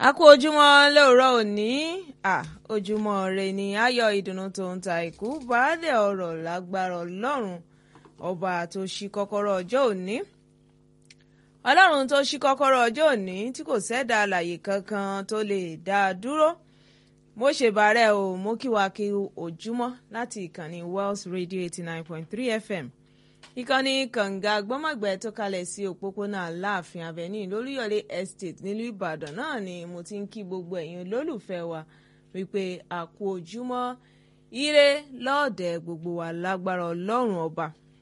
A kú ojúmọ́ lóòrọ̀ òní ojúmọ́ rẹ ni ayọ̀ ìdùnnú tó ń ta ìkú baálé ọ̀rọ̀ lágbára ọlọ́run ọba tó ṣí kọ́kọ́rọ́ ọjọ́ òní. Ọlọ́run tó ṣí kọ́kọ́rọ́ ọjọ́ òní tí kò sẹ́dá alààyè kankan tó lè dá a dúró. Mo ṣèbàrẹ̀ o mo kí wa kí ojúmọ́ láti ìkànnì Wells Radio 89.3 FM. Ìkànnì kànga gbọ́mọ̀gbẹ́ tó kalẹ̀ sí òpópónà Aláàfin Avenue lóríyọ̀lé Estate nílùú Ìbàdàn náà ni mo ti ń kí gbogbo ẹ̀yin olólùfẹ́ wa wípé a kú ojúmọ́ ire lọ́ọ̀dẹ̀ gbogbo wa lágbára ọlọ́run ọba.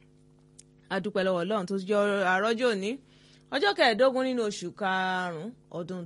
A dúpẹ́ lọ́wọ́ ọlọ́run tó jọ àrọ́jọ́ òní ọjọ́ 15 nínú oṣù karùn-ún ọdún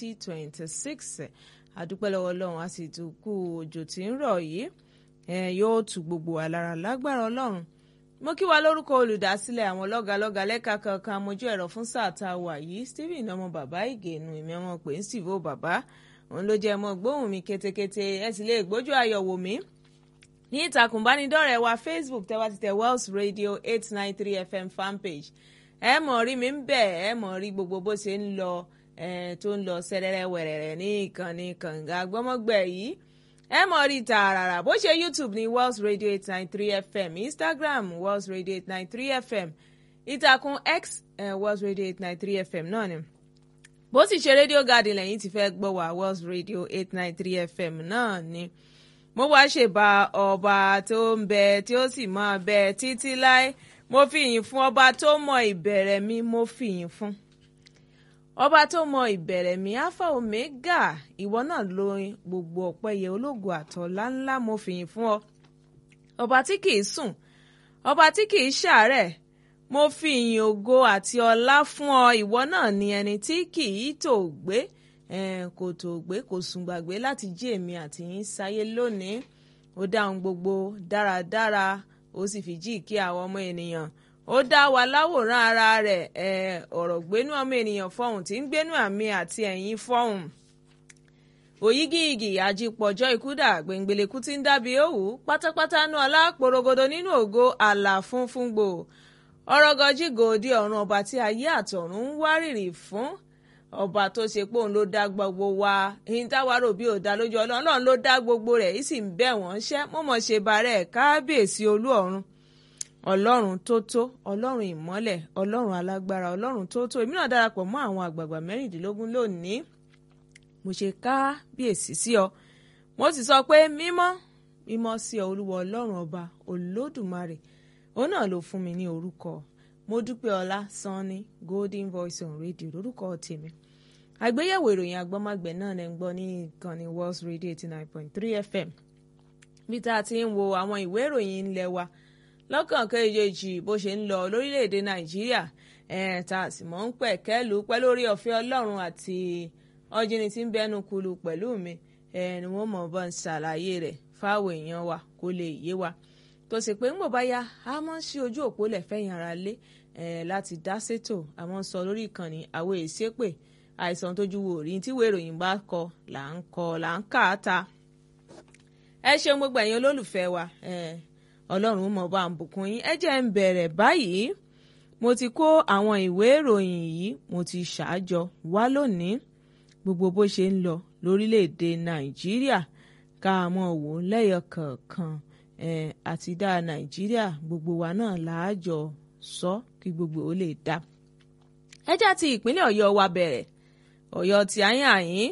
2026. A dúpẹ́ lọ́wọ́ ọlọ́run a sì tún kú òjò tí ń rọ̀ yìí yóò tù gbogbo wa lára lágbára ọlọ́run. Mo kí wa lórúkọ olùdásílẹ̀ àwọn lọ́gàlọ́gà lẹ́ka kankan amójú ẹ̀rọ fún sáà tá a wà yìí Stephen ọmọ bàbá ìgènù ìmí ọmọ pé ń sì vó bàbá òun ló jẹ́ ọmọ gbóhùn mi ketekete ẹ sì lè gbójú ayọ̀ wò mí ní ìtàkùn ìbánidọ́rẹ̀ẹ́ wa Facebook tẹ́wá ti tẹ Wells Radio 893 FM fanpage ẹ mọ̀ rí mi ń bẹ̀ ẹ mọ̀ rí gbogbo bó ṣe ń lọ tó ń lọ sẹ́rẹ́rẹ́ wẹ̀rẹ̀rẹ̀ ní ìkànnì kànga gbọ́mọ́gbẹ́ yìí ẹ mọ̀ rí tààràrà bó ṣe YouTube ní Wells Radio 893 FM Instagram Wells Radio 893 FM ìtàkùn X Wells Radio 893 FM náà ni bó sì ṣe Radio Garden lẹ́yìn tí fẹ́ gbọ́ wá Wells Radio 893 FM náà ni mo wá ṣèbà ọba tó ń bẹ tí ó sì máa bẹ títí láé mo fi ìyìn fún ọba tó mọ ìbẹ̀rẹ̀ mi mo fi ìyìn fún ọba tó mọ ìbẹ̀rẹ̀ mi alpha omega ìwọ náà ló gbogbo ọ̀pẹ̀yẹ ológo àtọ̀lá ńlá mo fìyìn fún ọ ọba tí kìí sùn ọba tí kìí ṣàárẹ̀ mo fi ìyìn ògo àti ọlá fún ọ ìwọ náà ni ẹni tí kìí tòògbé kò tòògbé kò sùn gbàgbé láti jí èmi àti yín sáyé lónìí ó dáhùn gbogbo dáradára ó sì fi jí kí àwọn ọmọ ènìyàn ó dá wa láwòrán ara rẹ̀ ọ̀rọ̀ gbénú ọmọ ènìyàn fọhùn tí ń gbénú àmì àti ẹ̀yìn fọhùn òyígíyigì àjípọ̀jọ́ ikúdà gbẹ̀ngbẹ̀lẹ̀kú tí ń dábìí òwú pátápátá nú ọlá porogodo nínú ògo àlà funfun gbò ọ̀rọ̀gọ́jígòdì ọ̀run ọba tí ayé àtọ̀run ń wárìrì fún ọba tó ṣe pé òun ló dá gbogbo wa èyí táwa rò bí ò dá lójú ọlọ́run ló dá gbogbo rẹ̀ yìí sì ń bẹ̀ wọ́n ṣẹ́ mo mọ̀ ṣe bàrẹ̀ kábíyèsí olú ọ̀run ọlọ́run tó tó ọlọ́run ìmọ́lẹ̀ ọlọ́run alágbára ọlọ́run tó tó èmi náà darapọ̀ mọ́ àwọn àgbààgbà 16 lónìí mo ṣe kábíyèsí sí ọ mo sì sọ pé mímọ́ mímọ́ sí ọ olúwa ọlọ́run ọba olódùmarè òun náà ló fún mi ní orúkọ mo dúpẹ́ ọlá sanni golden voice on radio lórúkọ tèmi àgbéyẹ̀wò ìròyìn agbọ́mágbẹ̀ náà lẹ́ ń gbọ́ ní ìkànnì Wells Radio 89.3 FM bí tá a ti ń wo àwọn ìwé ìròyìn ilẹ̀ wa lọ́kàn kejì bó ṣe ń lọ lórílẹ̀‐èdè Nàìjíríà tá a sì mọ̀ ń pẹ̀kẹ́lù pẹ́ lórí ọ̀fẹ́ Ọlọ́run àti ọ̀jìnì tí ń bẹnu kulu pẹ̀lú mi ni wọ́n mọ̀ bá ń ṣàlàyé rẹ̀ fáwọn èèyàn wa kó lè yé wa tó sì pé ń bọ̀ báyà a máa ń ṣí ojú òpó lẹ̀ fẹ́yìn ara lé láti dá sétò a máa ń sọ lórí ìkànnì àwọn èsèpè àìsàn tójú wo rí tí ìwé ìròyìn bá kọ là ń kà á ta ẹ ṣeun gbogbo ẹ̀yin olólùfẹ́ wa Ọlọ́run mọ̀ bá ń bùkún yín ẹ jẹ́ ń bẹ̀rẹ̀ báyìí mo ti kó àwọn ìwé ìròyìn yìí mo ti ṣàjọ wá lónìí gbogbo bó ṣe ń lọ lórílẹ̀‐èdè Nàìjíríà ká mọ̀ wò lẹ́yọ kọ̀ọ̀kan àti dá Nàìjíríà gbogbo wa náà làájọ sọ kí gbogbo ó lè dá. ẹ já ti ìpínlẹ̀ Ọ̀yọ́ wa bẹ̀rẹ̀ Ọ̀yọ́ ti àyìn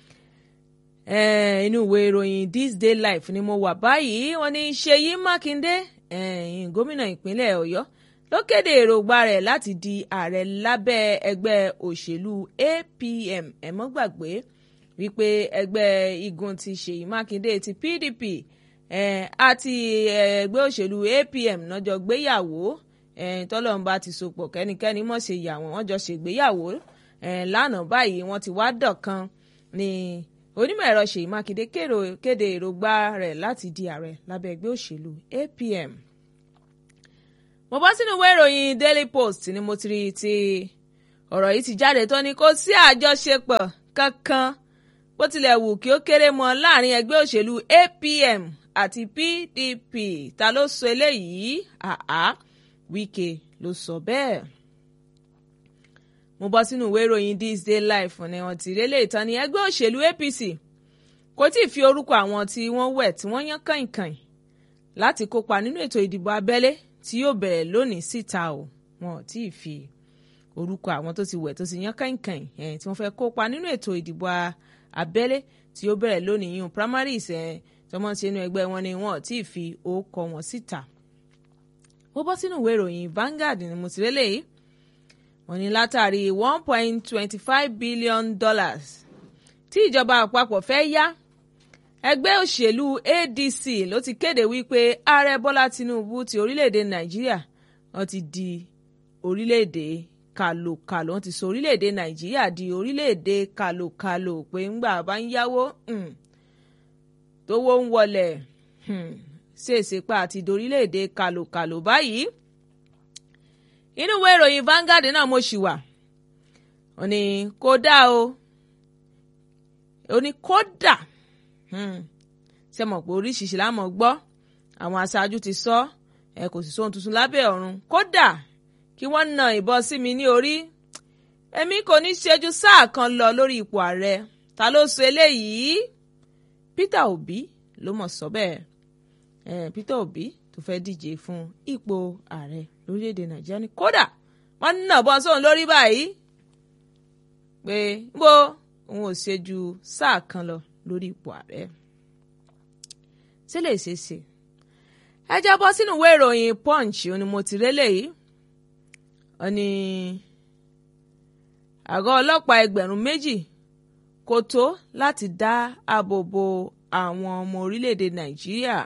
inú ìwé ìròyìn This Day Life ni mo wà báyìí wọ́n ní Ṣèyí Mákindé gómìnà ìpínlẹ̀ Ọ̀yọ́ ló kéde èròǹgbà rẹ̀ láti di ààrẹ lábẹ́ ẹgbẹ́ òṣèlú APM ẹ mọ́ gbàgbé wípé ẹgbẹ́ igun ti Ṣèyí Mákindé ti PDP àti ẹgbẹ́ òṣèlú APM náà jọ gbéyàwó tọ́lọ́mbà ti sopọ̀ kẹ́nikẹ́ni mọ̀ ṣe yà wọ́n jọ ṣègbéyàwó lánàá báyìí wọ́n ti wá dọ̀kan ní onímọ̀ ẹ̀rọ Ṣèyí Mákindé kéde èròǹgbà rẹ̀ láti di ààrẹ lábẹ́ ẹgbẹ́ òṣèlú APM. mo bọ́ sínú ìwé ìròyìn Daily Post ni mo ti rí ti ọ̀rọ̀ yìí ti jáde tó ní kò sí àjọṣepọ̀ kankan bó tilẹ̀ wù kí ó kéré mọ́ láàrin ẹgbẹ́ òṣèlú APM àti PDP ta ló sọ eléyìí Wike ló sọ bẹ́ẹ̀. mo bọ́ sínú ìwé ìròyìn This Day Life ní wọ́n ti rélé ìtàn ní ẹgbẹ́ òṣèlú APC kò tí ì fi orúkọ àwọn tí wọ́n wẹ̀ tí wọ́n yán kàìnkàìn láti kópa nínú ètò ìdìbò abẹ́lé tí yóò bẹ̀rẹ̀ lónìí síta o. Wọn ò tí ì fi orúkọ àwọn tó ti wẹ̀ tó ti yán kàìnkàìn tí wọ́n fẹ́ kópa nínú ètò ìdìbò abẹ́lé tí yóò bẹ̀rẹ̀ lónìí yún primaries tí wọ́n ṣe inú ẹgbẹ́ wọn ni wọn ò tí ì fi orúkọ wọn síta. mo bọ́ sínú ìwé ìròyìn Vanguard ni mo ti rélé yìí wọ́n ní látàrí $1.25 billion tí ìjọba àpapọ̀ fẹ́ yá ẹgbẹ́ òṣèlú ADC ló ti kéde wípé ààrẹ Bọ́lá Tinubu ti orílẹ̀-èdè Nàìjíríà wọ́n ti di orílẹ̀-èdè kàlòkàlò wọ́n ti sọ orílẹ̀-èdè Nàìjíríà di orílẹ̀-èdè kàlòkàlò pé ńgbà bá ń yáwó tówó ń wọlẹ̀ ṣèṣe pa àti di orílẹ̀-èdè kàlòkàlò báyìí. Inú ìwé ìròyìn Vanguard náà mo ṣì wà ó ní kódà ó ní kódà ṣe mọ̀ pé oríṣiríṣi la mọ̀ gbọ́ àwọn aṣáájú ti sọ kò sì sóhun tuntun lábẹ́ ọ̀run kódà kí wọ́n na ìbọn sí mi ní orí èmi kò ní ṣẹ́jú sáà kan lọ lórí ipò ààrẹ ta ló sọ eléyìí Peter Obi ló mọ̀ sọ bẹ́ẹ̀ Peter Obi tó fẹ́ díje fún ipò ààrẹ lórílẹ̀‐èdè Nàìjíríà ní kódà wọ́n nà bọ́n sóhun lórí báyìí pé òun ò ṣẹ́jú sáà kan lọ lórí ipò ààrẹ ṣé lè ṣe é ṣe. ẹ jẹ́ bọ́ sínú ìwé ìròyìn Punch ó ní mo ti rélé yìí ó ní àgọ́ ọlọ́pàá 2,000 kò tó láti dá ààbò bo àwọn ọmọ orílẹ̀-èdè Nàìjíríà.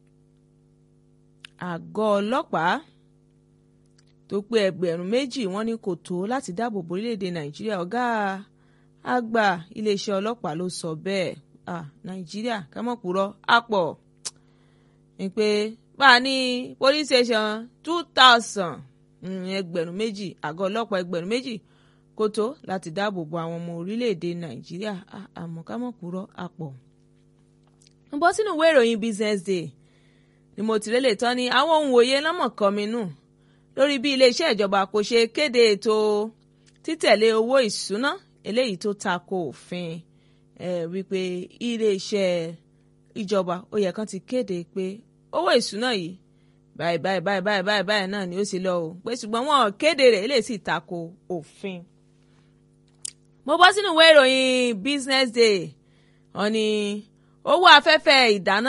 Àgọ́ ọlọ́pàá tó pé 2,000 wọ́n ní kò tó láti dáàbò bo orílẹ̀-èdè Nàìjíríà. Ọ̀gá àgbà iléeṣẹ́ ọlọ́pàá ló sọ bẹ́ẹ̀. Nàìjíríà ká mọ̀ purọ́ àpọ̀ ni pé bá a ní police station 2,000 2,000 àgọ́ ọlọ́pàá 2,000 kò tó láti dáàbò bo àwọn ọmọ orílẹ̀-èdè Nàìjíríà. Àmọ́ ká mọ̀ purọ́ àpọ̀. ń bọ́ sínú ìwé ìròyìn Business Day ni mo ti rélé tán ni àwọn ohun òye lọ́mọ̀ kọminú lórí bí iléeṣẹ́ ìjọba kò ṣe kéde ètò títẹ̀lé owó ìṣúná eléyìí tó tako òfin wípé iléeṣẹ́ ìjọba ó yẹ kán ti kéde pé owó ìṣúná yìí báyìí náà ni ó sì lọ o pé ṣùgbọ́n wọn kéde rẹ̀ eléyìí sì tako òfin. mo bọ́ sínú ìwé ìròyìn Business Day wọ́n ní owó afẹ́fẹ́ ìdáná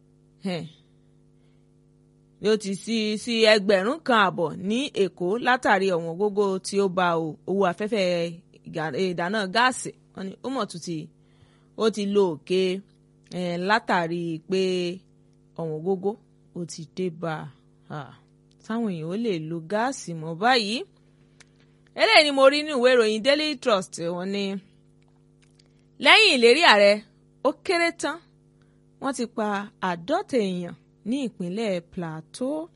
yóò ti sí 1,500 ní Èkó látàrí ọ̀wọ́n gógó tí ó bá owó afẹ́fẹ́ ìdáná gáàsì wọ́n ní ó mọ̀ tún ó ti lọ òkè látàrí pé ọ̀wọ́n gógó ó ti dé bá táwọn èèyàn ó lè lo gáàsì mọ́ báyìí. eléyìí ni mo rí ní ìwé ìròyìn Daily Trust wọ́n ní lẹ́yìn ìlérí ààrẹ ó kéré tán wọ́n ti pa 50 èèyàn ní ìpínlẹ̀ Plateau.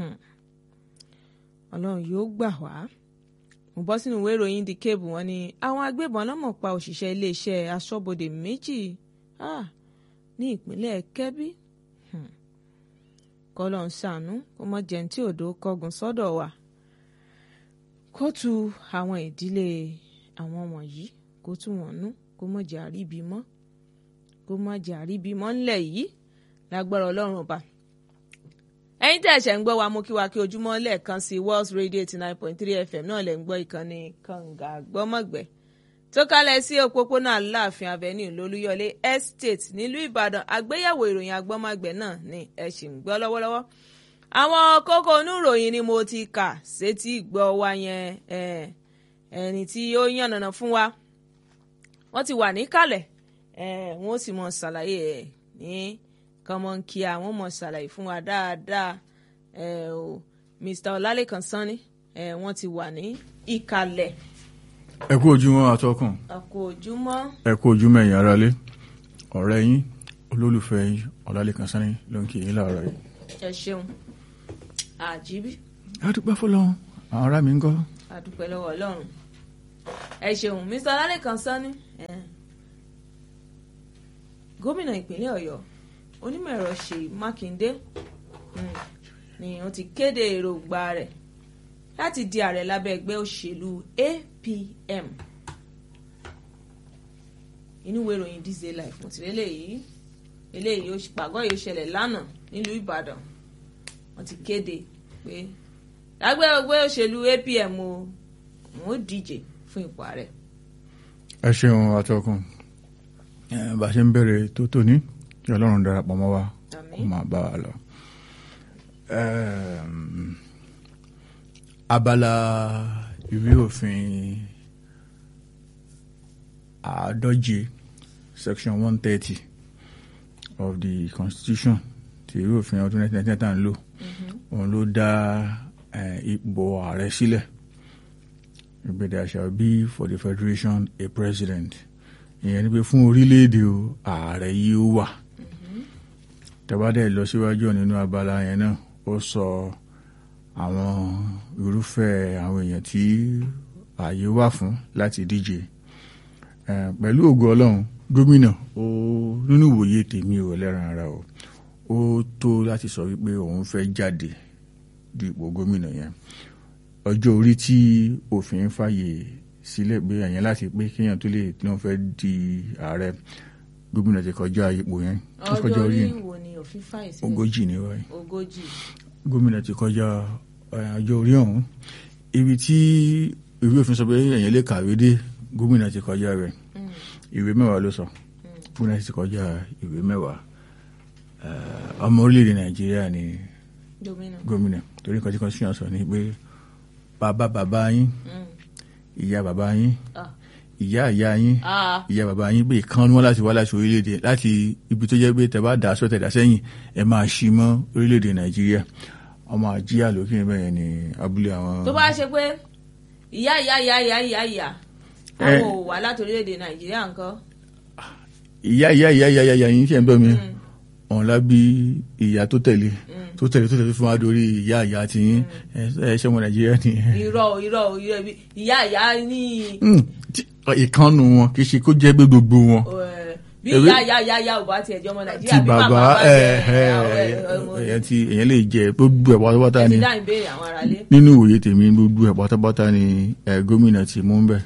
Ọlọ́run yóò gbà wá. mo bọ́ sínú ìwé ìròyìn The Cable wọ́n ní àwọn agbébọn lọ́mọ̀ pa òṣìṣẹ́ iléeṣẹ́ aṣọ́bodè 2 ní ìpínlẹ̀ Kebbi. kọ́lọ́ ń ṣàánú kó mọ́ jẹun tí òdo kọ́gun sọ́dọ̀ wa. kó tu àwọn ìdílé àwọn wọ̀nyí kó tú wọn nú kó mọ́ jẹ́ àríbi mọ́ kó mọ́ jẹ́ àríbi mọ́ ńlẹ̀ yìí lágbára Ọlọ́run ọba. ẹ̀yin tẹ́ ẹ̀ṣẹ̀ ń gbọ́ wa mú kí wa kí ojúmọ́ lẹ́ẹ̀kan sí World Radio 89.3 FM náà lẹ́ ń gbọ́ ìkànnì kànga gbọ́mọ̀gbẹ́ tó kálẹ̀ sí òpópónà Aláàfin Avenue lólúyọlé Estate nílùú Ìbàdàn. àgbéyẹ̀wò ìròyìn agbọ́mọ̀gbẹ́ náà ni ẹ ṣì ń gbọ́ lọ́wọ́lọ́wọ́. àwọn kókó inú ìròyìn ni mo ti kà sétí ìgbọ́ wa yẹn ẹni tí ó yànnàná fún wa wọ́n ti wà níkàlẹ̀ wọ́n sì mọ̀ ṣàlàyé ẹ̀ ní kọ́mọ́nkí àwọn mọ̀ ṣàlàyé fún wa dáadáa. Mr. Ọlálékan Sanni wọ́n ti wà ní ìkàlẹ̀. ẹ kú ojúmọ́ atọ́kùn. ẹ kú ojúmọ́. ẹ kú ojúmọ́ ẹ̀yin aráalé ọ̀rẹ́ yín olólùfẹ́ yín Ọlálékan Sanni ló ń kí yín láàárọ̀ yìí. ẹ ṣeun àjíbí. a dúpẹ́ fọlọ́run àwọn ará mi ń kọ́. a dúpẹ́ lọ́wọ́ Ọlọ́run. ẹ ṣeun Mr. Ọlálékan Sanni gómìnà ìpínlẹ̀ Ọ̀yọ́ onímọ̀ ẹ̀rọ Ṣèyí Mákindé ni wọ́n ti kéde èròǹgbà rẹ̀ láti di ààrẹ lábẹ́ ẹgbẹ́ òṣèlú APM. inú ìwé ìròyìn This Day Life mo ti rí eléyìí pàgọ́ yìí ṣẹlẹ̀ lánàá nílùú Ìbàdàn. wọ́n ti kéde pé lágbẹ́ ẹgbẹ́ òṣèlú APM o wọ́n díje fún ipò ààrẹ. ẹ ṣeun atọ́kùn bá a ṣe ń bẹ̀rẹ̀ tó tóní kí Ọlọ́run darapọ̀ mọ́ wa kó máa bá wa lọ. abala ìwé òfin àádọ́je section 130 of the constitution ti ìwé òfin ọdún 1999 ń lò òun ló dá ipò ààrẹ sílẹ̀. There shall be for the federation a president. ìyẹn ni pé fún orílẹ̀-èdè ààrẹ yìí ó wà. tẹ́bádẹ́ lọ síwájú nínú abala yẹn náà ó sọ àwọn irúfẹ́ àwọn èèyàn tí ààyè wà fún láti díje. pẹ̀lú ògo Ọlọ́run gómìnà nínú ìwòye tèmi ò lẹ́ran ara ó tó láti sọ wípé òun fẹ́ jáde du ipò gómìnà yẹn. ọjọ́ orí tí òfin fàyè sílẹ̀ gbé ẹ̀yẹn láti pé kéèyàn tó lè tí wọ́n fẹ́ di ààrẹ gómìnà ti kọjá ipò yẹn. ọjọ́ orí wo ni òfin fàyè sílẹ̀? 40 ni wáyé. 40. gómìnà ti kọjá ọjọ́ orí ọ̀hún. ibi tí ìwé òfin sọ pé ẹ̀yẹn lè kàwé dé gómìnà ti kọjá rẹ̀. ìwé 10 ló sọ. gómìnà ti kọjá ìwé 10. ọmọ orílẹ̀-èdè Nàìjíríà ni gómìnà torí nǹkan tí constitution sọ ni pé bàbá yín ìyá bàbá yín ìyá yín ìyá bàbá yín pé ìkan wọn láti wá láti orílẹ̀-èdè láti ibi tó jẹ́ pé tẹ́ bá dà sọ tẹ̀dá sẹ́yìn ẹ máa ṣí mọ́ orílẹ̀-èdè Nàìjíríà. ọmọ àjíyà lókè bẹ́ẹ̀ ni abúlé àwọn. tó bá ṣe pé ìyá àwọn ò wá láti orílẹ̀-èdè Nàìjíríà nǹkan. ìyá yín ṣe ń bọ́ mi ọ̀hún lábí ìyá tó tẹ̀lé fún wa dórí ìyá tí yín ẹ̀ṣẹ́ ọmọ Nàìjíríà ni. irọ́ ìyá ní. ìkànnù wọn kì í ṣe kó jẹ́ pé gbogbo wọn. bí ìyá ò bá tiẹ̀ jẹ́ ọmọ Nàìjíríà tí bàbá èèyàn lè jẹ gbogbo ẹ̀ pátápátá ni nínú ìwòye tèmi gbogbo ẹ̀ pátápátá ni gómìnà ti mú ń bẹ̀.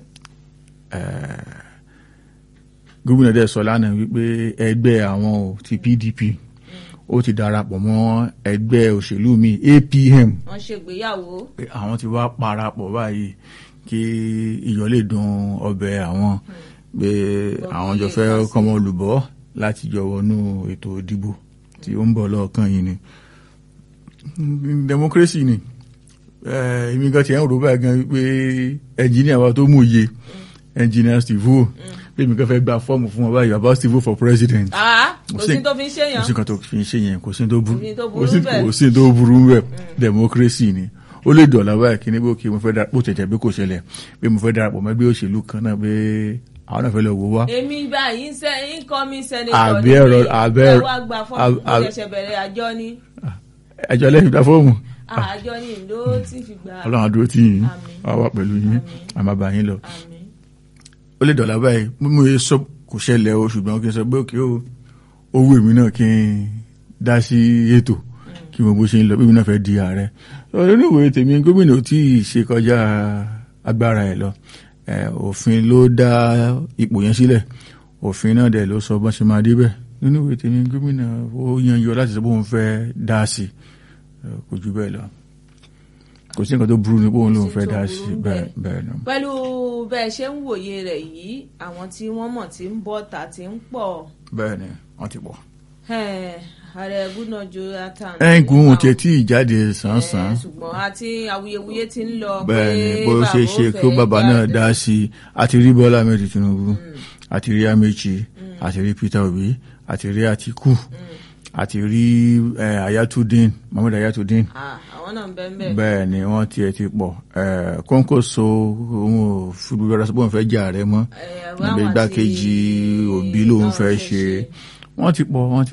gómìnà dẹ̀ sọ lánàá wípé ẹgbẹ́ àwọn ti PDP ó ti darapọ̀ mọ́ ẹgbẹ́ òṣèlú mi APM. wọ́n ṣègbéyàwó. pé àwọn ti wá parapọ̀ báyìí kí iyọ̀ lè dùn ọbẹ̀ àwọn pé àwọn jọ fẹ́ kọ́mọ olùbọ́ láti jọ wọnú ètò ìdìbò tí ó ń bọ̀ lọ́ọ̀kan yìí ni. democracy ni èmi gan ti ẹ̀ ń rò báyìí gan wípé ẹnjìníà wa tó mú iye ẹnjìníà Steve O pé mi kàn fẹ́ gba fọ́ọ̀mù fún wọn báyìí bàbá Steve O for president. kò sí tó fi ń ṣèyàn. kò sí kan tó fi ń ṣèyàn kò sí tó burú bẹ́ẹ̀ democracy ni. ó lè dọ̀là báyìí kí ni bó kí mo fẹ́ darapọ̀ tẹ̀tẹ̀ bí kò ṣẹlẹ̀ pé mo fẹ́ darapọ̀ mọ́ ẹgbẹ́ òṣèlú kan náà pé àwọn náà fẹ́ lọ wò wá. èmi báyìí ń kọ́ mi sẹ́nẹ̀tọ̀ ní ẹ wá gba fọ́ọ̀mù kó ṣẹ̀ṣẹ̀ bẹ̀rẹ̀ àjọ ni. àjọ lẹ́yìn dá fọ́ọ̀mù. àjọ ni ló ti fi gbà. Ọlọ́run àdúró tí yín wá pẹ̀lú yín àmàbà yín lọ. ó lè dọ̀là báyìí mo yẹ sọ kò ṣẹlẹ̀ o ṣùgbọ́n kí n sọ pé òkè ó wù mí náà kí n dá sí ètò kí mo bó ṣe ń lọ bí mi náà fẹ́ di ààrẹ. nínú ìwé tèmi gómìnà tí ì ṣe kọjá agbára ẹ̀ lọ òfin ló dá ipò yẹn sílẹ̀ òfin náà dẹ̀ ló sọ bọ́n ṣe máa débẹ̀. nínú ìwé tèmi gómìnà ó yan yọ láti sọ pé òun fẹ́ dá sí kò jù bẹ́ẹ̀ lọ kò sí nǹkan tó burú ní pé òun lòun fẹ́ dá sí bẹ́ẹ̀ náà. pẹ̀lú bẹ́ẹ̀ ṣe ń wòye rẹ̀ yìí àwọn tí wọ́n mọ̀ tí ń bọ̀ tà tí ń pọ̀. bẹ́ẹ̀ ni wọ́n ti pọ̀. ààrẹ Goodluck Jonathan. gùn ún tiẹ̀ tí ìjáde sàn-án. ṣùgbọ́n àti awuyewuye ti ń lọ pé bẹ́ẹ̀ ni bó ṣe ṣe kó bàbá náà dá sí i àti rí Bọ́lá Ahmed Tinubu àti rí Amaechi àti rí Peter Obi àti rí Atiku àti rí Ayatollah Mohammed Ayatollah. àwọn náà ń bẹ́ẹ̀ bẹ́ẹ̀ ni wọ́n tiẹ̀ ti pọ̀ Kọ́ńkọ́so òun ò fi gbogbo ara sọ pé òun fẹ́ jà rẹ mọ́ níbi igbákejì Obi lòun fẹ́ ṣe wọ́n ti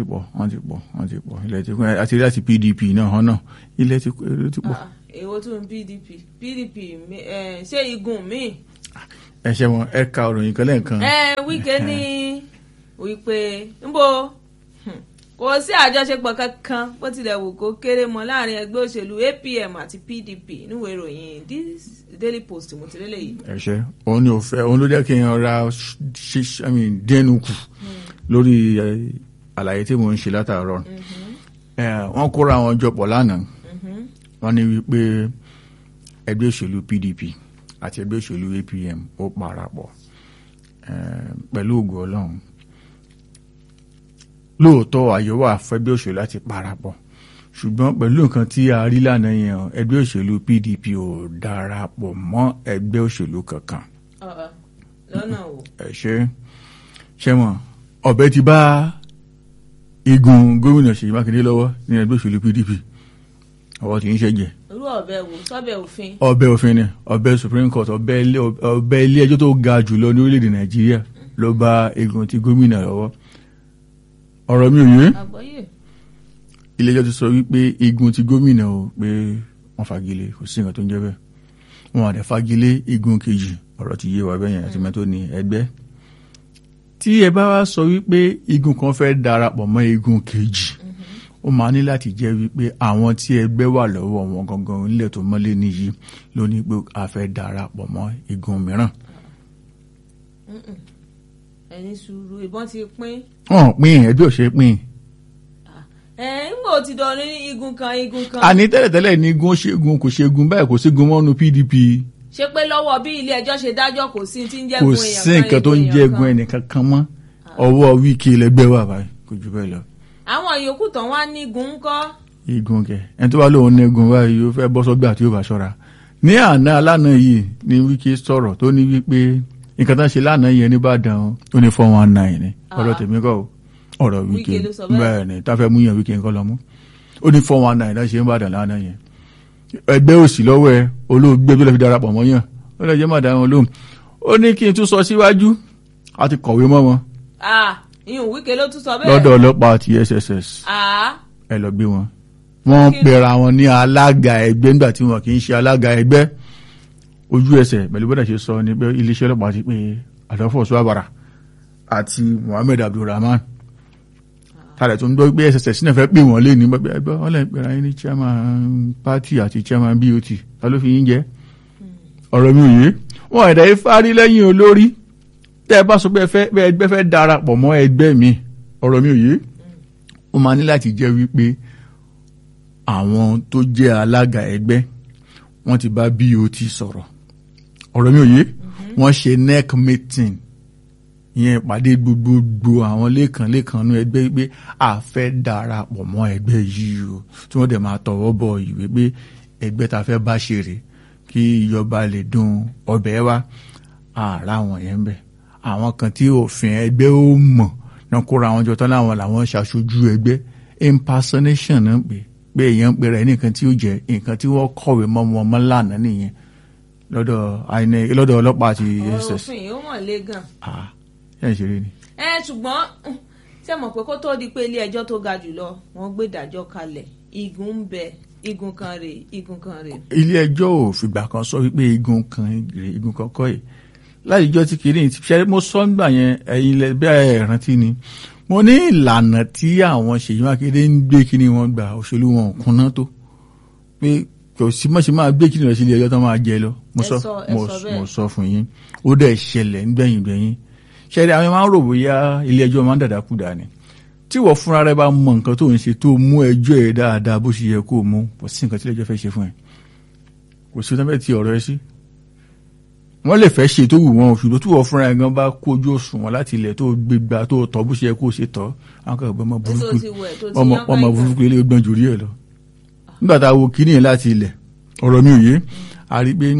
pọ̀ ilẹ̀ ti kún àti rí láti PDP náà hàn náà ilẹ̀ ti pọ̀. èwo tún PDP ṣé igun mi. ẹ ṣe wọn ẹ ka òròyìn kan lẹ́ẹ̀kan. Wike ní wípé nbọ kò sí àjọṣepọ̀ kankan bó tilẹ̀ wù kó kéré mọ́ láàrin ẹgbẹ́ òṣèlú APM àti PDP níwèé ìròyìn this Daily Post mo ti lélẹ̀ yìí. ẹ ṣe òun ni ò fẹ́ òun ló jẹ́ kí n ra dẹ́nu kù lórí àlàyé tí mo ń ṣe látàárọ̀. Wọ́n kóra wọn jọpọ̀ lánàá wọ́n ní wípé ẹgbẹ́ òṣèlú PDP àti ẹgbẹ́ òṣèlú APM ó parapọ̀ pẹ̀lú ògo Ọlọ́run. Lóòótọ́ àyè wà fẹ́gbẹ́ òṣèlú láti parapọ̀ ṣùgbọ́n pẹ̀lú nǹkan tí a rí lánàá yẹn ẹgbẹ́ òṣèlú PDP ò darapọ̀ mọ́ ẹgbẹ́ òṣèlú kankan. lọ́nà wo. ẹ ṣe mọ̀ ọ̀bẹ ti bá igun gómìnà Ṣèyí Mákindé lọ́wọ́ ní ẹgbẹ́ òṣèlú PDP ọwọ́ tí ń ṣẹ́jẹ̀. irú ọ̀bẹ wo sọ́bẹ̀ òfin. ọ̀bẹ òfin ni ọ̀bẹ Supreme Court ọ̀bẹ ilé ẹjọ́ tó ga jùlọ ní orílẹ̀-èdè Nàìjíríà ló bá igun ti gómìnà lọ́wọ́. ọ̀rọ̀ mi ò yé. àgbọ́yé. ilé ẹjọ́ ti sọ wípé igun ti gómìnà o pé wọ́n fagilé kò sí nǹkan tó ń jẹ́ bẹ́ẹ̀ wọ́n àdẹ fagilé igun kejì ọ̀rọ̀ ti yé wa bẹ́yẹn àti mẹ́tò ní ẹgbẹ́. tí ẹ bá wá sọ wípé igun kan fẹ́ darapọ̀ mọ́ igun kejì ó máa ní láti jẹ́ wípé àwọn tí ẹgbẹ́ wà lọ́wọ́ wọn gangan nílẹ̀ tó mọ́lé níyì ló ní pé a fẹ́ darapọ̀ mọ́ igun mìíràn. ẹni sùúrù ìbọn ti pín. wọ́n pín ẹgbẹ́ ò ṣe pín. ńgbò ti dọ̀ ní igun kan igun kan. àní tẹ́lẹ̀tẹ́lẹ̀ ní igun ṣẹ́gun kò ṣẹ́gun báyìí kò sígun mọ́nu PDP. ṣé pé lọ́wọ́ bí ilé ẹjọ́ ṣe dájọ́ kò sí tí ń jẹ́ gun èèyàn kan kò sí nǹkan tó ń jẹ́ gun ẹnìkan kan mọ́ ọwọ́ Wike lẹ́gbẹ́ wà báyìí kò jù bẹ́ẹ̀ lọ. àwọn yòókù tán wá ní igun ńkọ́. igun kẹ ẹni tó bá lóun ní igun báyìí yóò fẹ́ bọ́ sọ́gbà tí yóò bá ṣọ́ra. ní àná alánà yìí ni Wike sọ̀rọ̀ tó ní wípé nǹkan tó ń ṣe lánàá yẹn nìbàdàn ó ní 419 ni ọ̀rọ̀ tèmi kọ́ ọ̀rọ̀ Wike bẹ́ẹ̀ ni tá fẹ́ mú yẹn Wike nǹkan lọ mú ó ní 419 láti ṣe ń bàdàn lánàá yẹn. ẹgbẹ́ òsì lọ́wọ́ ẹ olóògbé tó lè fi darapọ̀ mọ́ yàn ó lè jẹ́ má dáhùn olóhùn ó ní kí n tún sọ síwájú a ti kọ̀wé mọ́ wọn. ìyún Wike ló tún sọ bẹ́ẹ̀. lọ́dọ̀ ọlọ́pàá àti SSS ẹ lọ gbé wọn. wọ́n ń pera wọn ní alága ẹgbẹ́ nígbà tí wọn kì í ṣe alága ẹgbẹ́. ojú ẹsẹ̀ pẹ̀lú bọ́dà ṣe sọ ní pé iléeṣẹ́ ọlọ́pàá ti pé Adolphus Wabara àti Mohammed Abdulrahman tààrẹ tó ń gbọ́ pé SSS náà fẹ́ pè wọ́n lé ní gbẹ́gbẹ́ wọ́n lè pera yín ní chairman party àti chairman BOT ta ló fi yín jẹ́. ọ̀rọ̀ mi ò yé wọn ẹ̀dá ifárí lẹ́yìn olórí tẹ́ ẹ bá sọ pé ẹgbẹ́ fẹ́ darapọ̀ mọ́ ẹgbẹ́ mi ọ̀rọ̀ mi ò yé ó máa ní láti jẹ́ wípé àwọn tó jẹ́ alága ẹgbẹ́ wọ́n ti bá BOT sọ̀rọ̀ ọ̀rọ̀ mi ò yé wọ́n ṣe NEC meeting ìyẹn ìpàdé gbogbogbò àwọn lẹ́kàn nú ẹgbẹ́ pé a fẹ́ darapọ̀ mọ́ ẹgbẹ́ yìí o tí wọ́n dẹ̀ máa tọwọ́ bọ̀ ìwé pé ẹgbẹ́ ta fẹ́ bá ṣe rè kí ìjọba lè dùn ọbẹ̀ wá ààrà wọn yẹn ń bẹ̀ àwọn kan tí òfin ẹgbẹ́ ó mọ̀ náà kóra àwọn jọ tán láwọn làwọn ṣàṣojú ẹgbẹ́ impersonation náà pé èèyàn ń pera ẹ̀ nìkan tí ó jẹ́ nǹkan tí wọ́n kọ̀wé mọ́ wọn mọ́ lánàá nìyẹn lọ́dọ̀ ọlọ́pàá àti SSS. òfin yìí ó mọ̀ lé gan. ẹ̀ ń ṣeré ni. ṣùgbọ́n ṣé mọ̀ pé kó tó di pé ilé ẹjọ́ tó ga jùlọ wọ́n gbé ìdájọ́ kalẹ̀ igun ń bẹ igun kan rè igun kan rè. ilé ẹjọ́ ò fìgbà kan sọ wípé igun kan rè igun kan kọ́ ẹ̀ láyìíjọ́ tí kìíní ṣe mo sọ nígbà yẹn ẹ̀yin lẹ bẹ́ẹ̀ rántí ni mo ní ìlànà tí àwọn Ṣèyí Mákindé ń gbé kíní wọn gbà òṣèlú wọn ò kúnná tó pé kò sí mọ́ṣe máa gbé kíní lọ sí ilé ẹjọ́ tó máa jẹ lọ mo sọ fún yín ó dẹ̀ ṣẹlẹ̀ nígbẹ̀yìn ṣẹlẹ̀ àwọn máa ń rò bóyá ilé ẹjọ́ máa ń dàdá kú dání tí wọ́n fúnra rẹ bá mọ nǹkan tó ń ṣe tó mú ẹjọ́ ẹ̀ dáadáa bó ṣe yẹ kó mú kò sí nǹkan tí ilé ẹjọ́ fẹ́ ṣe fún ẹ kò sí ọ̀tá fẹ́ ti ọ̀rọ̀ ẹ sí wọ́n lè fẹ́ ṣe tó wù wọn ṣùgbọ́n tí wọ́n fúnra ẹ̀ gan bá kójú òṣùwọ̀n láti ilẹ̀ tó gbégbá tó tọ́ bó ṣe yẹ kó ṣe tọ́ àwọn kan ọmọ burúkú ilé gbọ́n jù rí ẹ̀ lọ nígbà tá a wo kíní yẹn láti ilẹ̀ ọ̀rọ̀ mi ò yé a rí pé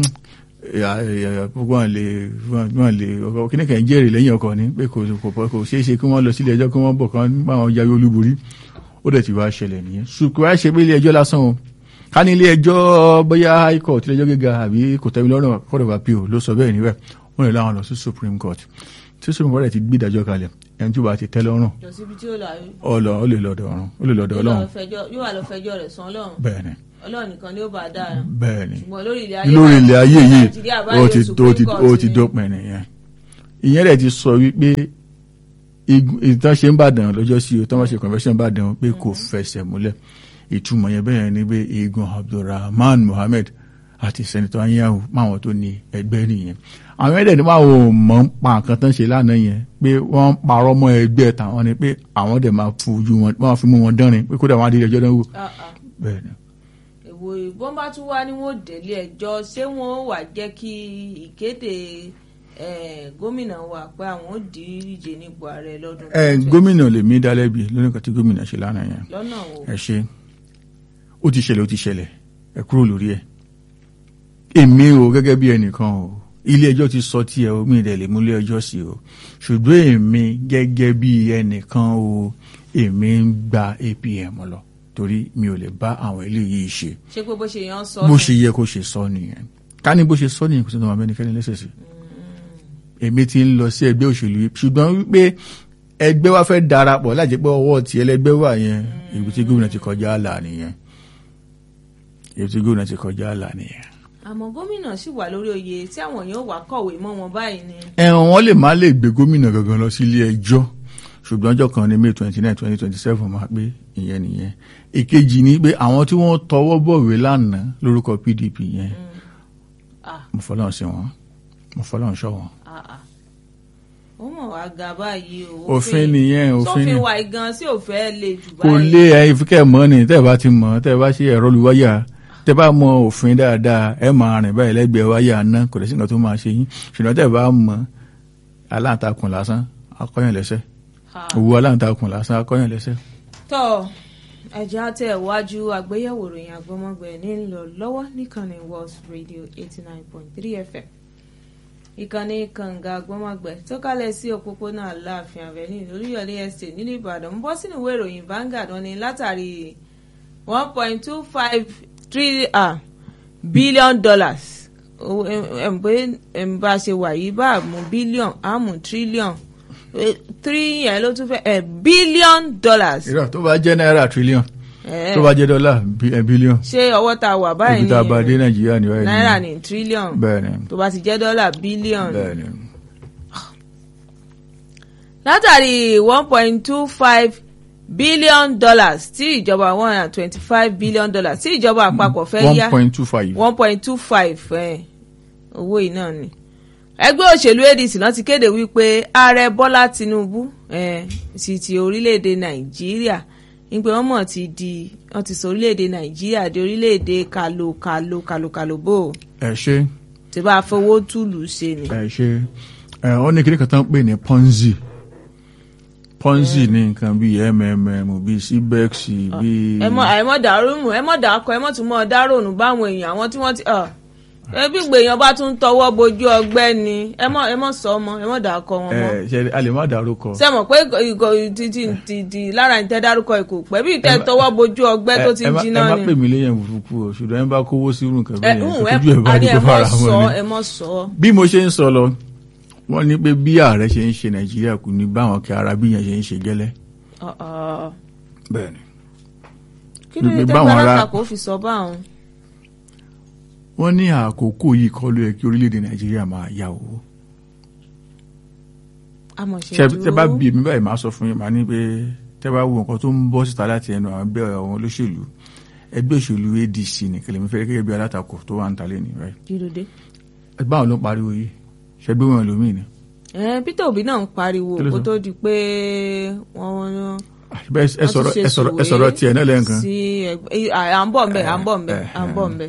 wọ́n lè kíní kan jẹ́rìí lẹ́yìn ọkọ̀ ni pé kò ṣeé ṣe kí wọ́n lọ sílé ẹjọ́ kí wọ́n bọ̀ kán báwọn jáwé olúborí ó dẹ̀ ti wá ṣẹlẹ̀ nìyẹn ṣùgbọ́n wá ṣe pé ilé ẹjọ́ lásán o ká ní ilé ẹjọ́ bóyá high court ilé ẹjọ́ gíga àbí kò tẹ́mi lọ́rùn court of appeal ló sọ bẹ́ẹ̀ níbẹ̀ wọ́n lè láwọn lọ sí Supreme Court tí Supreme Court ti gbé ìdájọ́ kalẹ̀ ẹni tí ó bá ti tẹ́ lọ́rùn ó lè lọ́dọ̀ ọ̀run ó lè lọ́dọ̀ Ọlọ́run yóò wà lọ fẹjọ́ rẹ̀ sùn Ọlọ́run bẹ́ẹ̀ ni Ọlọ́run nìkan ni ó bá dára bẹ́ẹ̀ ni ṣùgbọ́n lórí ilé ayé yìí ó ti dópin nìyẹn ìyẹn rẹ̀ ti sọ wípé ìtàn ṣe ń bàdàn lọ́jọ́ sí o tán wọ́n ṣe convention bàdàn pé kò fẹsẹ̀ múlẹ̀ ìtumọ̀ yẹn bẹ́ẹ̀ ni pé igun Abdulrahman Mohammed àti sẹ́nitọ́ Anyanwu máwọn tó ní ẹgbẹ́ nìyẹn àwọn ẹ̀dẹ̀ ni máa mọ̀ ń pa nǹkan tán ṣe lánàá yẹn pé wọ́n ń parọ́ mọ́ ẹgbẹ́ tàwọn ni pé àwọn dẹ̀ máa fojú wọn wọ́n fi mú wọn dánrin pé kódà wọn á di ẹjọ́ náà wò. bẹ́ẹ̀ ni. èwo ìbọn bá tún wá ní wọn délé ẹjọ́ ṣé wọn wà jẹ́ kí ìkéde gómìnà wà pé àwọn ò díje nípò ààrẹ lọ́dún. gómìnà lèmi dá lẹ́bi lónìí kan tí gómìnà ṣe lánàá yẹn. lọ́nà wo. ẹ ṣe ó ti ṣẹlẹ̀ ẹ kúrò lórí ẹ̀ èmi o gẹ́gẹ́ bí ẹnìkan o ilé ẹjọ́ ti sọ tí ẹ o mi ìdẹ̀ lè mú ilé ẹjọ́ sí o ṣùgbọ́n èmi gẹ́gẹ́ bí ẹnìkan o èmi ń gba APM lọ torí mi ò lè bá àwọn eléyìí ṣe. ṣé pé bó ṣe yàn sọ bó ṣe yẹ kó ṣe sọ nìyẹn ká ní bó ṣe sọ nìyẹn kò sí ọmọ ẹnikẹ́ni lẹ́sẹ̀ sí. èmi ti ń lọ sí ẹgbẹ́ òṣèlú yìí ṣùgbọ́n wípé ẹgbẹ́ wa fẹ́ darapọ̀ láti pé ọwọ́ ti ẹlẹgbẹ́ wà yẹn ibi tí gómìnà ti kọjá àlà nìyẹn àmọ́ gómìnà sì wà lórí oyè tí àwọn yóò wá kọ̀wé mọ́ wọn báyìí ni. wọ́n lè má lè gbé gómìnà gangan lọ sí ilé ẹjọ́ ṣùgbọ́n ọjọ́ kan ní May 29, 2027 máa pé ìyẹn nìyẹn. ìkejì ni pé àwọn tí wọ́n tọwọ́ bọ̀wé lánàá lórúkọ PDP yẹn mo fọlọ́run sí wọn mo fọlọ́run ṣọ́ wọn. ó mọ̀ wá ga báyìí o. òfin nìyẹn òfin sófin wa gan sí òfẹ́ lè jù báyìí. kò lé ìfikẹ́ mọ́ ni tẹ́ ẹ bá ti mọ̀ tẹ́ ẹ bá ṣe ẹ̀rọ olùwáyà tẹ́ bá mọ òfin dáadáa ẹ máa rìn báyìí lẹ́gbẹ̀ẹ́ wáyà náà kò lè sí nǹkan tó máa ṣe yín ṣùgbọ́n tẹ́ bá mọ aláǹtakùn lásán akọ́yàn lẹ́sẹ̀ òwú aláǹtakùn lásán akọ́yàn lẹ́sẹ̀. tọ́ ẹ̀jẹ̀ àti ẹ̀wájú àgbéyẹ̀wò ròyìn àgbọ́mọgbẹ̀ ní lọ lọ́wọ́ níkànnì World Radio 89.3 FM ìkànnì kànga àgbọ́mọgbẹ̀ tó kálẹ̀ sí òpópónà Aláàfin Avenue Olúyọ̀lé Estate nílùú Ìbàdàn ń bọ́ sínú ìwé ìròyìn Vanguard wọn ni látàrí $1.25 billion bá ṣe wà yìí bá mú billion àmú trillion 3 yẹn ló tún fẹ́ $billion. ìrọ̀ tó bá jẹ́ náírà trillion tó bá jẹ́ dọ́là billion. ṣé ọwọ́ ta wà báyìí ni ibi tá a bá dé Nàìjíríà ni báyìí náírà ní trillion bẹ́ẹ̀ni tó bá ti jẹ́ dọ́là billion. bẹ́ẹ̀ni. látàrí $1.25 billion tí ìjọba $125 billion tí ìjọba àpapọ̀ fẹ́ yá 1.25 owó yìí náà ni. ẹgbẹ́ òṣèlú ADC náà ti kéde wípé ààrẹ Bọ́lá Tinubu sì ti orílẹ̀-èdè Nàìjíríà nígbà wọ́n ti sọ orílẹ̀-èdè Nàìjíríà di orílẹ̀-èdè kàlòkàlòbò. ẹ ṣe. tí bá a fowó túlù ṣe ni. ẹ ṣe ó ní kíní kan tán pè ní Ponzi ní nǹkan bíi bíi Cbex bíi. ẹ mọ̀ dàrúmù ẹ mọ̀ dàkọ ẹ mọ̀ tún mọ̀ dárònù báwọn èèyàn àwọn tí wọ́n ti ẹbí gbèyàn bá tún tọwọ́ bojú ọgbẹ́ ni ẹ mọ̀ sọ ọmọ ẹ mọ̀ dàkọ wọn mọ́. ṣe a lè má dárúkọ. ṣe mọ̀ pé ti lára ìtẹ́ dárúkọ ìkò pẹ̀lú ìtẹ́ tọwọ́ bojú ọgbẹ́ tó ti jiná ni. ẹ má pè mí léyìn burúkú o ṣùgbọ́n ẹ bá kówó sí irú nǹkan bẹ́ẹ̀ yẹn fojú ẹ̀ bá dúró fara wọn ni. ẹ mọ̀ sọ. bí mo ṣe ń sọ lọ wọ́n ní pé bí ààrẹ ṣe ń ṣe Nàìjíríà kù ní báwọn kí ara bí yẹn ṣe ń ṣe gẹ́lẹ́. bẹ́ẹ̀ni. kí ló dé tẹ́gbẹ́ alátakò fi sọ báwọn. wọ́n ní àkókò yìí kọ́ ló yẹ kí orílẹ̀-èdè Nàìjíríà máa yá owó. tẹ́ bá bí mi báyìí máa sọ fún yín máa ní pé tẹ́ bá wo nǹkan tó ń bọ́ síta láti ẹnu àwọn olóṣèlú ẹgbẹ́ òṣèlú ADC nìkan lèmi fẹ́ gẹ́gẹ́ bí alátakò tó wà ń talé ní rẹ̀. kí ló dé. báwọn ló ń pariwo yìí ṣẹgbẹ́ wọn lómìn ni. Peter Obi náà ń pariwo kó tó di pé wọ́n ẹ sọ̀rọ̀ tiẹ̀ náà lẹ́ǹkan. à ń bọ̀ mbẹ́.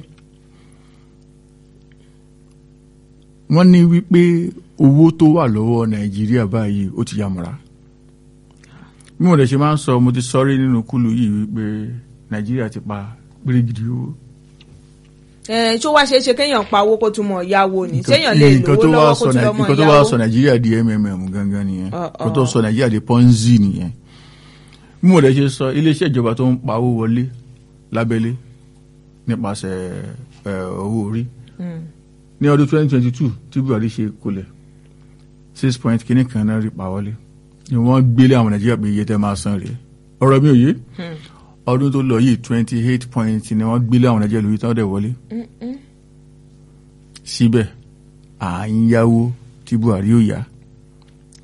wọ́n ní wípé owó tó wà lọ́wọ́ Nàìjíríà báyìí ó ti yàmùrà. bí mo lè ṣe máa ń sọ mo ti sọrí nínú kúlù yìí wípé Nàìjíríà ti pa gbírígìdì owó. tó wá ṣe é ṣe kéèyàn pa owó kó tún mọ̀ yáwó ni séèyàn lè lówó lọ́wọ́ kó tún lọ́ mọ̀ yáwó. nǹkan tó wá sọ Nàìjíríà di gangan nìyẹn kó tó sọ Nàìjíríà di Ponzi nìyẹn. bí mo lè ṣe sọ iléeṣẹ́ ìjọba tó ń pa owó wọlé lábẹ́lé nípasẹ̀ owó orí ní ọdún 2022 tí Buhari ṣe kulẹ̀ 6 point kìíní kan náà rí pa wọlé ni wọ́n gbélé àwọn Nàìjíríà pé iye tẹ́ máa san rèé ọ̀rọ̀ mi ò yé ọdún tó lọ yìí 28 point ni wọ́n gbélé àwọn Nàìjíríà lórí táwọn dẹ̀ wọlé síbẹ̀ à ń yáwó tí Buhari ò yá tí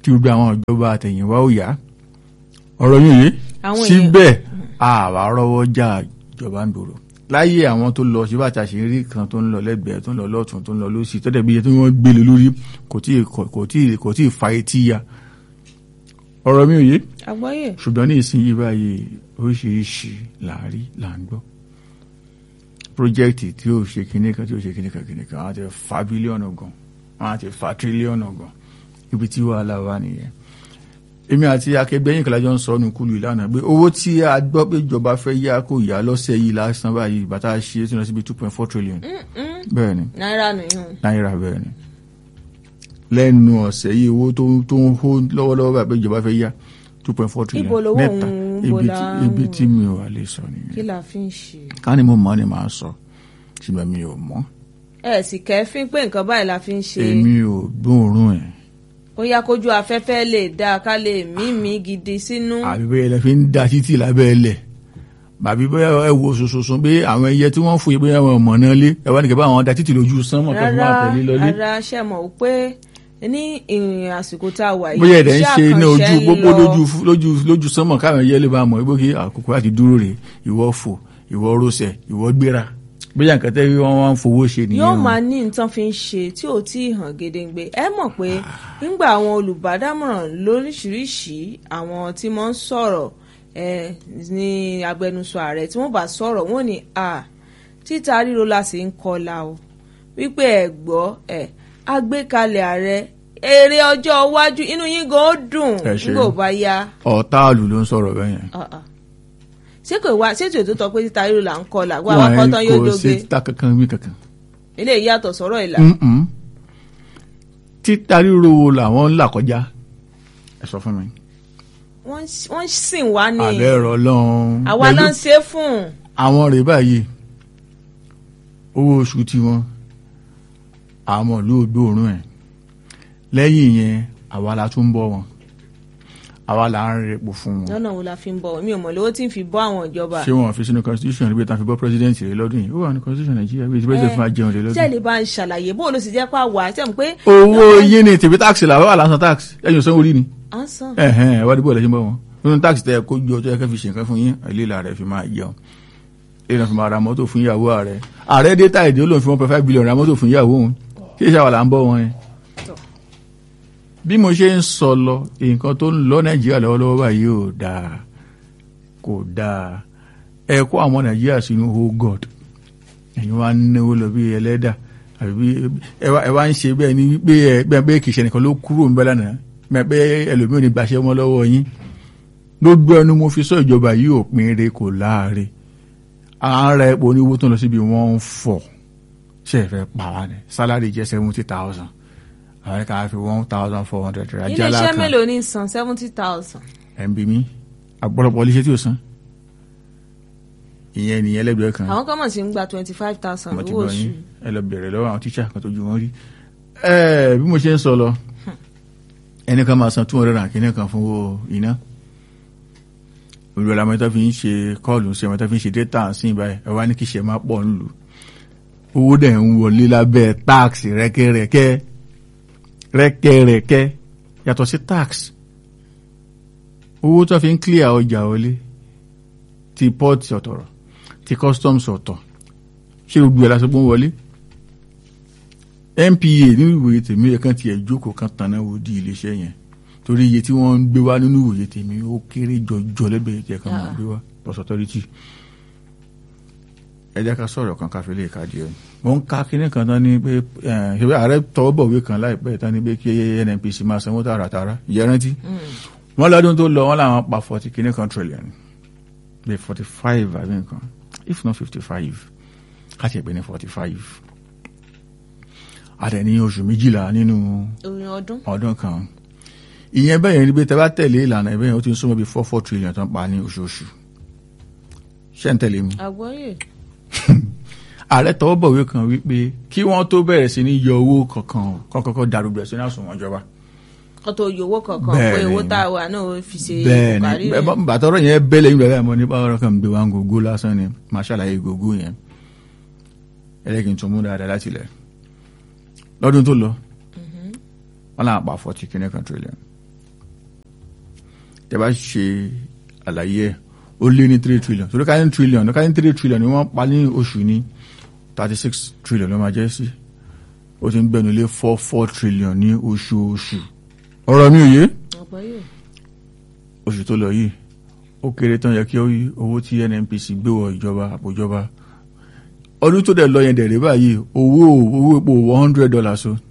kí gbogbo àwọn ìjọba àtẹ̀yìnwá ò yá ọ̀rọ̀ yìí Àwọn síbẹ̀ àwa rọ́wọ́ já ìjọba ń dòrò láyé àwọn tó lọ síbà tá a ṣe rí kan tó ń lọ lẹ́gbẹ̀ẹ́ tó ń lọ lọ́tún tó ń lọ lósì tó dẹ̀ bí iye tí wọ́n gbélé lórí kò tí ì fa etí ya ọ̀rọ̀ mi ò yé àgbọ́yé ṣùgbọ́n ní ìsinyìí báyìí oríṣiríṣi là ń gbọ́ pírójẹ́kìtì tí ó ṣe kíní kan wọ́n á ti fa bílíọ̀nù gan wọ́n á ti fa tírílíọ̀nù gan ibi tí wàhálà wà nìyẹn èmi àti akẹgbẹ́ yìí kọlájọ́ ń sọ ọ́nù kúlù ìlànà pé owó tí a gbọ́ pé ìjọba fẹ́ yá kó yá lọ́sẹ̀ yìí lásán báyìí bàtà ṣe é tí wọ́n síbi 2.4 trillion bẹ́ẹ̀ ni náírà bẹ́ẹ̀ ni lẹ́nu ọ̀sẹ̀ yìí owó tó ń hó lọ́wọ́lọ́wọ́ báyìí pé ìjọba fẹ́ yá 2.4 trillion mẹ́ta ibi tí mi ò wà lè sọ nìyẹn kí la fi ń ṣe ká ní mo mọ̀ ni màá sọ ṣùgbọ́n mi ò mọ̀ ẹ sì kẹ́fín pé nǹkan báyìí la fi ń ṣe èmi ò gbóòórùn ẹ̀ ó yá kójú afẹ́fẹ́ lè dáa ká lè mímí gidi sínú. àbí bóyá ẹ fi ń da títì lábẹ́ ẹlẹ̀ bàbí bóyá ẹ wo sososo pé àwọn ẹyẹ tí wọ́n fòye bóyá wọn mọ̀ náà lé ẹ wá ní kẹ́ bá àwọn da títì lójú sánmọ̀ kẹ́ fún àtẹ̀lé lọ́lé. rárá ṣe mọ̀ pé ní ìrìn àsìkò tá a wà yìí bóyá ẹ̀dẹ̀ ń ṣe iná ojú gbogbo lójú sánmọ̀ káwọn ẹyẹ lè bá mọ̀ pé kí àkókò láti dúró rè ìwọ fò ìwọ rọsẹ̀ ìwọ gbéra bóyá nǹkan tẹ́ wọ́n wá ń fowó ṣe nìyẹn. yóò máa ní nǹkan fi ń ṣe tí ò tí ì hàn gedegbe ẹ mọ̀ pé nígbà àwọn olùbádámọ̀ràn lóríṣiríṣi àwọn tí wọ́n ń sọ̀rọ̀ ní agbẹnusọ ààrẹ tí wọ́n bá sọ̀rọ̀ wọ́n ní títa ríro la sì ń kọlà o wípé ẹ gbọ́ àgbékalẹ̀ ààrẹ èrè ọjọ́ iwájú inú yín gan ó dùn nígbà ò bá yá. ọ̀táàlù ló ń sọ̀rọ̀ bẹ́ẹ̀ yẹn. ṣé kò wá ṣé tí o tó tọ́ pé títa ríro là ń kọlà wá wá kọ́tán yóò dóge. kò sí títa kankan wí kankan. ilé ìyàtọ̀ sọ̀rọ̀ ìlà. títa ríro wo làwọn ń là kọjá ẹ sọ fún mi. wọ́n sìn wá ní. àbẹ̀rọ̀ lọ́n. àwa ló ń ṣe fún. àwọn rèé báyìí owó oṣù tiwọn àwọn ìlú ògbóòrùn ẹ̀ lẹ́yìn yẹn àwa la tún bọ́ wọn àwa là ń repo fún wọn. lọ́nà wo la fi ń bọ̀ mi ò mọ̀ lówó tí ń fi bọ́ àwọn ìjọba. ṣé wọn fi sínú constitution níbi tí wọn fi bọ́ president rẹ lọ́dún yìí ó wà ní constitution nàìjíríà bí president máa jẹun rẹ lọ́dún. sẹ́ẹ̀lì bá ń ṣàlàyé bó ló sì jẹ́ pa wà á sẹ́mu pé. owó yín ni tèmi tax làwọn wà lásán tax ẹ̀yìn sanwó rí ni. à ń san. ẹ wá dìbò ẹ̀lẹ́sìn bọ́ wọn nínú tax tẹ kó ju ọjọ́ ẹ̀kẹ́ fi ṣe nǹkan fún yín ìlera rẹ̀ fi máa jẹun ìlera fi máa ra mọ́tò fún ìyàwó ààrẹ ààrẹ dé táìdì ó lòun fi 1.5 billion ra mọ́tò fún ìyàwó òun kí ìṣàwà là ń bọ́ wọn yẹn. bí mo ṣe ń sọ lọ nǹkan tó ń lọ nàìjíríà lọ́wọ́lọ́wọ́ báyìí ò dáa kò dáa ẹ kó àwọn nàìjíríà sínú oh god ẹ̀yin wá ń náwó lọ bí ẹlẹ́dà àbí ẹ wá ń ṣe bẹ́ẹ̀ ni pé kìí ṣe nìkan ló kúrò ń bẹ́ lánàá pé ẹlòmíràn ní gbàṣẹ́ mọ́ lọ́wọ́ yín gbogbo ẹnu mo fi sọ ìjọba yìí ò pín ire kò láàre à ń ra epo oníwó tó ń lọ síbi 1.4 ṣe é fẹ́ pa wá ní sálárì jẹ́ 70,000 àwọn ẹ̀ka fi 1,400 ra jálá kan. iléeṣẹ́ mélòó ní san 70,000. ẹ̀ ń bí mi àpọ̀lọpọ̀ iléeṣẹ́ tí ò san ìyẹn nìyẹn lẹ́gbẹ̀ẹ́ kan. àwọn kọ́mọ̀ sí ń gba 25,000 owó oṣù. ẹ lọ bẹ̀rẹ̀ lọ́wọ́ àwọn tíṣà kan tó ju wọn rí. bí mo ṣe ń sọ lọ ẹnìkan máa san 200 kìíní kan fún owó iná olùwẹ̀lá mẹ́ta fi ń ṣe kọ́ọ̀lù sí mẹ́ta fi ń ṣe data sí ìbáyìí ẹ wá ní kí ṣe máa pọ̀ nílùú owó dẹ̀ ń wọlé lábẹ́ táàksì rẹ́kẹ́rẹ́kẹ́ yàtọ̀ sí tax owó tó fi ń clear ọjà wọlé ti port ọ̀tọ̀rọ̀ ti customs ọ̀tọ̀ ṣé gbogbo ẹ̀ lásìkò wọlé NPA nínú ìwòye tèmi ẹ̀kan ti ẹ̀jókòó kan tanná wo di iléeṣẹ́ yẹn torí iye tí wọ́n ń gbé wá nínú ìwòye tèmi ó kéré jọjọ lẹ́gbẹ̀ẹ́ tí ẹ̀kan máa gbé wá port authority ẹ jẹ́ ká sọ̀rọ̀ kan káfí lè ka díẹ̀ mo ń ka kíní kan tán ní pé ṣe ààrẹ tọwọ́ bọ̀wé kan láìpẹ́ tán ní pé kí NNPC máa sanwó tààràtàrà ìyẹrántí wọ́n lọ́dún tó lọ wọ́n làwọn pa 40 kíní kan trillion bí 45 àbí nǹkan if not 55 káti ẹ̀gbẹ́ ní 45 àtẹ̀ ní oṣù méjìlá nínú ọdún kan ìyẹn bẹ́ẹ̀ ni pé tẹ́ bá tẹ̀lé ìlànà ìbẹ́yẹn ó ti ń súnmọ́ bí 4 trillion tán pa ní oṣooṣù ṣé ń tẹ̀lé mi. àgbọ́yé. ààrẹ tọwọ́ bọ̀wé kan wípé kí wọ́n tó bẹ̀rẹ̀ sí ní yọ owó kankan kọ́kọ́ darúgbẹ̀ sínú àsùnwọ̀n ìjọba. kó tó yọ owó kankan pé owó tá a wà náà fi ṣe ìkàrí rẹ̀. bẹ́ẹ̀ni bàtọ́rọ̀ yẹn bẹ́lẹ̀ yín lọ́wọ́ nípa ọ̀rọ̀ kan gbé wa ń gògó lásán ni máa ṣàlàyé gògó yẹn ẹlẹ́gìn tó mú dáadáa láti lẹ̀ lọ́dún tó lọ wọ́n láwọn pa 40 kìíní kan trillion tẹ́ bá ṣe àlàyé ẹ̀ ó lé ní 3 trillion so lókàá ní trillion ni wọ́n pa ní oṣù ní 36 trillion ló máa jẹ́ sí ó ti ń gbẹ̀nu lé 4 trillion ní oṣooṣù ọ̀rọ̀ mi ò yé oṣù tó lọ yìí ó kéré tán yẹ kí owó tí NNPC gbé wọ ìjọba àpòjọba ọdún tó dẹ̀ lọ yẹn dẹ̀rẹ̀ báyìí owó epo $100 so